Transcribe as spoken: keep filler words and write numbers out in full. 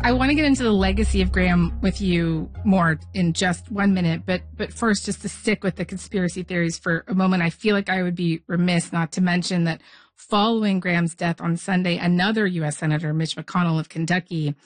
I want to get into the legacy of Graham with you more in just one minute, but but first, just to stick with the conspiracy theories for a moment, I feel like I would be remiss not to mention that following Graham's death on Sunday, another U S Senator, Mitch McConnell of Kentucky,